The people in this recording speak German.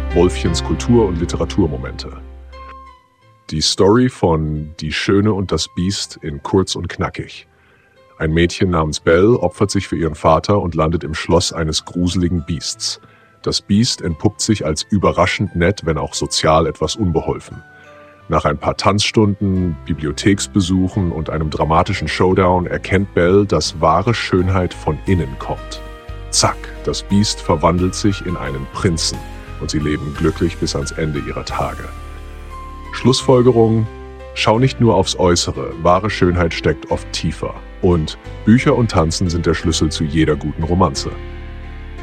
Wolfchens Kultur- und Literaturmomente. Die Story von Die Schöne und das Biest in kurz und knackig. Ein Mädchen namens Belle opfert sich für ihren Vater und landet im Schloss eines gruseligen Biests. Das Biest entpuppt sich als überraschend nett, wenn auch sozial etwas unbeholfen. Nach ein paar Tanzstunden, Bibliotheksbesuchen und einem dramatischen Showdown erkennt Belle, dass wahre Schönheit von innen kommt. Zack, das Biest verwandelt sich in einen Prinzen und sie leben glücklich bis ans Ende ihrer Tage. Schlussfolgerung: Schau nicht nur aufs Äußere, wahre Schönheit steckt oft tiefer. Und Bücher und Tanzen sind der Schlüssel zu jeder guten Romanze.